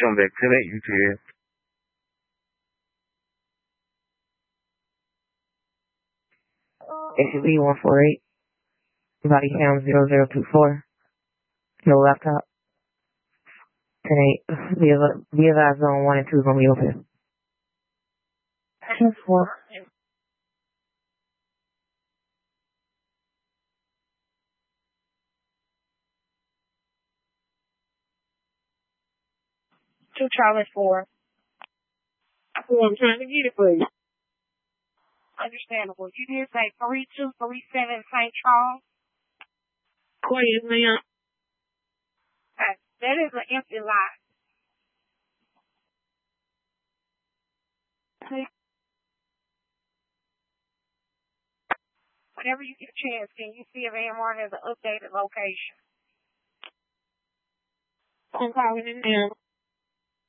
Jump back to that, you did. SUV 148, body cam 0024, no laptop. 10-8, be advised zone 1 and 2 is going to be open. 10-4. Two Charlie 4. Well, I'm trying to get it for you. Understandable. You did say 3237 St. Charles. Yes, ma'am. That is an empty lot. Whenever you get a chance, can you see if AMR has an updated location? I'm calling in now.